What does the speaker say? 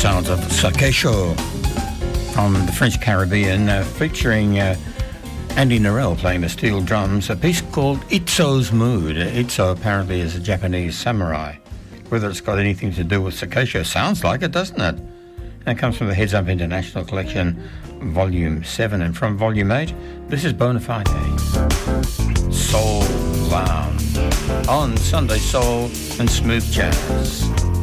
Sounds of Sakesho from the French Caribbean, featuring Andy Narell playing the steel drums, a piece called Itzo's Mood. Itzo apparently is a Japanese samurai. Whether it's got anything to do with Sakesho, sounds like it, doesn't it? And it comes from the Heads Up International Collection, Volume 7. And from Volume 8, this is Bonafide Soul Lounge on Sunday Soul and Smooth Jazz.